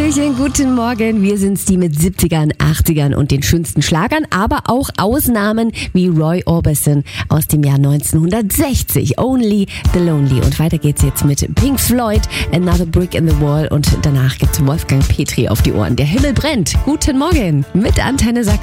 Hallöchen, guten Morgen. Wir sind's, die mit 70ern, 80ern und den schönsten Schlagern, aber auch Ausnahmen wie Roy Orbison aus dem Jahr 1960. Only the Lonely. Und weiter geht's jetzt mit Pink Floyd, Another Brick in the Wall. Und danach gibt's Wolfgang Petri auf die Ohren. Der Himmel brennt. Guten Morgen mit Antenne Sachsen.